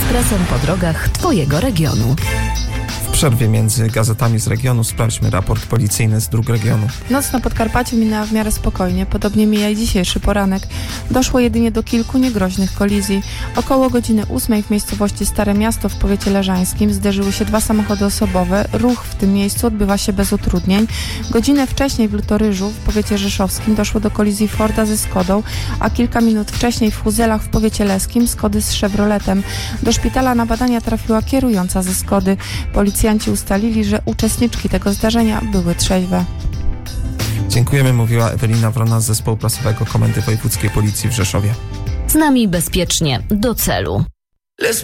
Ekspresem po drogach Twojego regionu. W przerwie między gazetami z regionu sprawdźmy raport policyjny z dróg regionu. Noc na Podkarpaciu minęła w miarę spokojnie, podobnie mija i dzisiejszy poranek. Doszło jedynie do kilku niegroźnych kolizji. Około godziny 8 w miejscowości Stare Miasto w powiecie leżańskim zderzyły się dwa samochody osobowe. Ruch w tym miejscu odbywa się bez utrudnień. Godzinę wcześniej w Lutoryżu w powiecie rzeszowskim doszło do kolizji Forda ze Skodą, a kilka minut wcześniej w Huzelach w powiecie leskim Skody z Chevroletem. Do szpitala na badania trafiła kierująca ze Skody. Policjanci ustalili, że uczestniczki tego zdarzenia były trzeźwe. Dziękujemy, mówiła Ewelina Wrona z Zespołu Prasowego Komendy Wojewódzkiej Policji w Rzeszowie. Z nami bezpiecznie do celu.